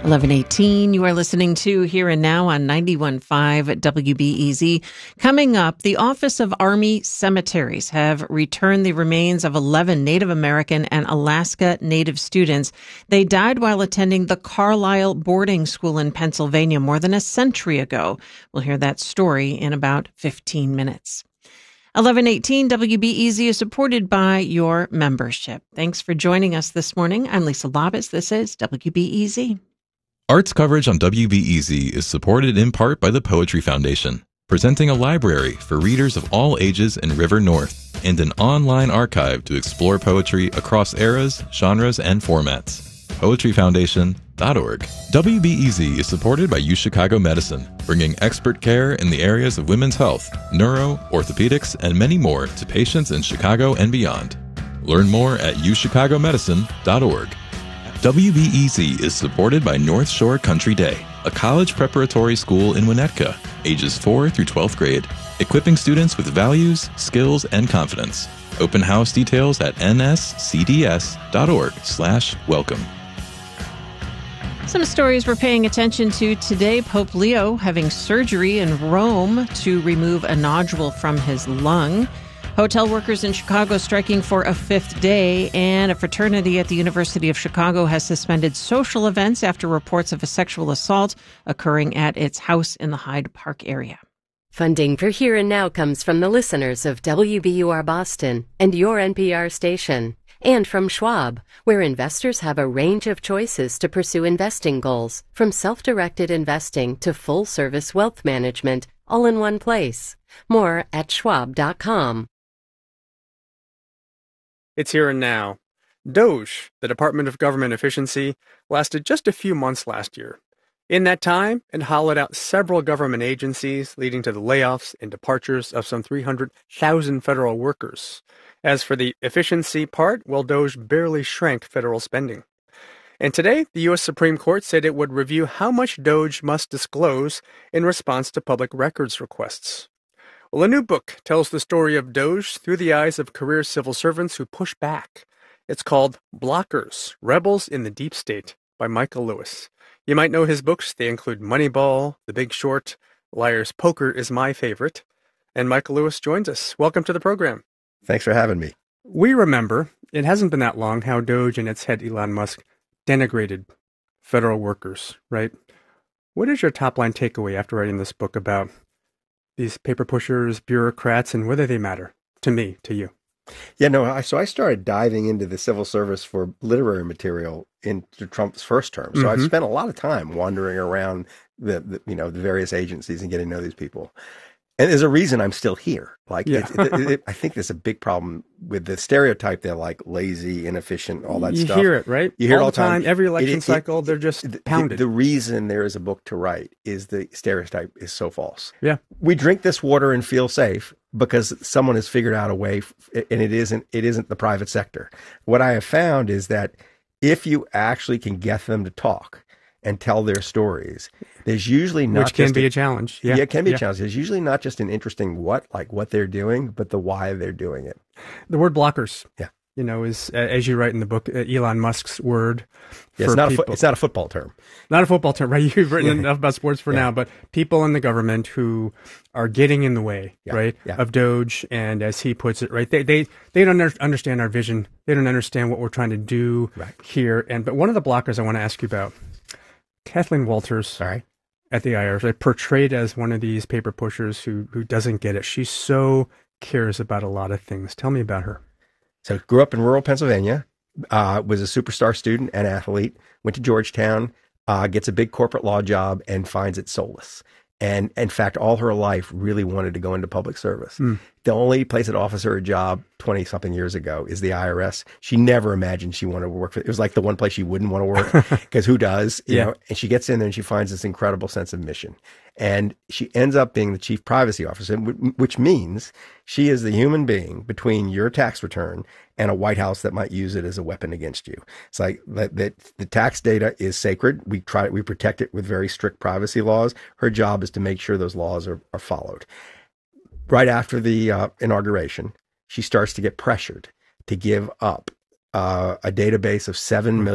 11:18, you are listening to Here and Now on 91.5 WBEZ. Coming up, the Office of Army Cemeteries have returned the remains of 11 Native American and Alaska Native students. They died while attending the Carlisle boarding school in Pennsylvania more than a century ago. We'll hear that story in about 15 minutes. 11:18 WBEZ is supported by your membership. Thanks for joining us this morning. I'm Lisa Labus. This is WBEZ. Arts coverage on WBEZ is supported in part by the Poetry Foundation, presenting a library for readers of all ages in River North and an online archive to explore poetry across eras, genres, and formats. PoetryFoundation.org. WBEZ is supported by UChicago Medicine, bringing expert care in the areas of women's health, neuro, orthopedics, and many more to patients in Chicago and beyond. Learn more at uchicagomedicine.org. WBEZ is supported by North Shore Country Day, a college preparatory school in Winnetka, ages 4 through 12th grade, equipping students with values, skills, and confidence. Open house details at nscds.org/welcome. Some stories we're paying attention to today. Pope Leo having surgery in Rome to remove a nodule from his lung. Hotel workers in Chicago striking for a fifth day, and a fraternity at the University of Chicago has suspended social events after reports of a sexual assault occurring at its house in the Hyde Park area. Funding for Here and Now comes from the listeners of WBUR Boston and your NPR station, and from Schwab, where investors have a range of choices to pursue investing goals, from self-directed investing to full-service wealth management, all in one place. More at schwab.com. It's Here and Now. DOGE, the Department of Government Efficiency, lasted just a few months last year. In that time, it hollowed out several government agencies, leading to the layoffs and departures of some 300,000 federal workers. As for the efficiency part, well, DOGE barely shrank federal spending. And today, the U.S. Supreme Court said it would review how much DOGE must disclose in response to public records requests. Well, a new book tells the story of DOGE through the eyes of career civil servants who push back. It's called Blockers, Rebels in the Deep State by Michael Lewis. You might know his books. They include Moneyball, The Big Short, Liar's Poker is my favorite. And Michael Lewis joins us. Welcome to the program. Thanks for having me. We remember, it hasn't been that long, how DOGE and its head Elon Musk denigrated federal workers, right? What is your top-line takeaway after writing this book about these paper pushers, bureaucrats, and whether they matter to me, to you? Yeah, no, so I started diving into the civil service for literary material into Trump's first term. So I've spent a lot of time wandering around the various agencies and getting to know these people. And there's a reason I'm still here. I think there's a big problem with the stereotype. They're like lazy, inefficient, all that stuff. You hear it, right? You hear it all the time. Every election cycle, they're just pounded. The reason there is a book to write is the stereotype is so false. Yeah. We drink this water and feel safe because someone has figured out a way, and it isn't the private sector. What I have found is that if you actually can get them to talk and tell their stories, there's usually not which can be a challenge. Yeah, it can be a challenge. There's usually not just an interesting what they're doing, but the why they're doing it. The word blockers, yeah, is, as you write in the book, Elon Musk's word. Yeah, it's not a football term. Not a football term, right? You've written enough about sports for now, but people in the government who are getting in the way, right, of DOGE, and as he puts it, right, they don't understand our vision. They don't understand what we're trying to do here. But one of the blockers I want to ask you about, Kathleen Walters, at the IRS, portrayed as one of these paper pushers who doesn't get it. She so cares about a lot of things. Tell me about her. So grew up in rural Pennsylvania, was a superstar student and athlete, went to Georgetown, gets a big corporate law job and finds it soulless. And in fact, all her life really wanted to go into public service. The only place that offers her a job 20-something years ago is the IRS. She never imagined she wanted to work for it. It was like the one place she wouldn't want to work because who does? You know? And she gets in there and she finds this incredible sense of mission. And she ends up being the chief privacy officer, which means she is the human being between your tax return and a White House that might use it as a weapon against you. It's like that the tax data is sacred. We protect it with very strict privacy laws. Her job is to make sure those laws are followed. Right after the inauguration, she starts to get pressured to give up a database of 7 million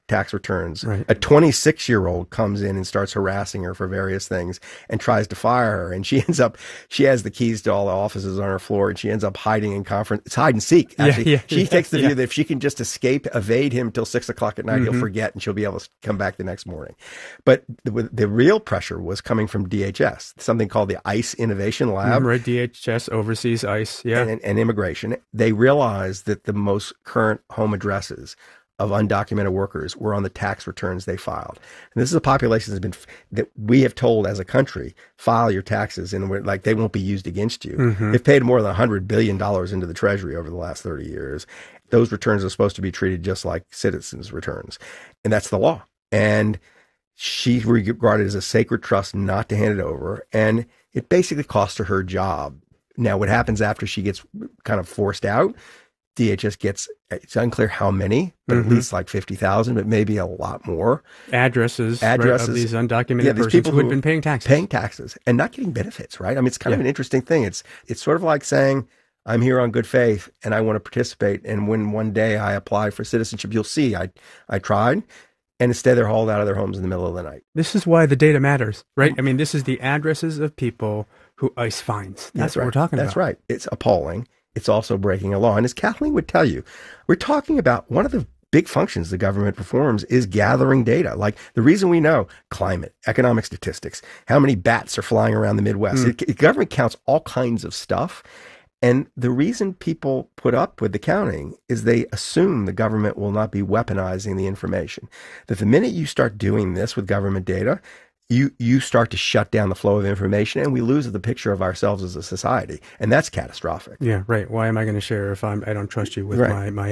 tax returns. Right. A 26-year-old comes in and starts harassing her for various things and tries to fire her. And she has the keys to all the offices on her floor, and she ends up hiding in conference. It's hide and seek, actually. She takes the view that if she can just evade him till 6 o'clock at night, he'll forget and she'll be able to come back the next morning. But the real pressure was coming from DHS, something called the ICE Innovation Lab. Right, DHS oversees ICE, and immigration. They realized that the most current home addresses of undocumented workers were on the tax returns they filed. And this is a population that we have told as a country, file your taxes, and they won't be used against you. They've paid more than $100 billion into the Treasury over the last 30 years. Those returns are supposed to be treated just like citizens' returns. And that's the law. And she regarded it as a sacred trust not to hand it over. And it basically cost her job. Now, what happens after she gets kind of forced out, DHS gets, it's unclear how many, but at least like 50,000, but maybe a lot more. Addresses right, of these undocumented these persons who had been paying taxes. Paying taxes and not getting benefits, right? I mean, it's kind of an interesting thing. It's sort of like saying, I'm here on good faith and I want to participate. And when one day I apply for citizenship, you'll see I tried. And instead, they're hauled out of their homes in the middle of the night. This is why the data matters, right? I mean, this is the addresses of people who ICE finds. That's what we're talking about. That's right. It's appalling. It's also breaking a law. And as Kathleen would tell you, we're talking about one of the big functions the government performs is gathering data. Like the reason we know climate, economic statistics, how many bats are flying around the Midwest. The government counts all kinds of stuff. And the reason people put up with the counting is they assume the government will not be weaponizing the information. That the minute you start doing this with government data, you start to shut down the flow of information, and we lose the picture of ourselves as a society. And that's catastrophic. Yeah, right. Why am I going to share if I don't trust you with my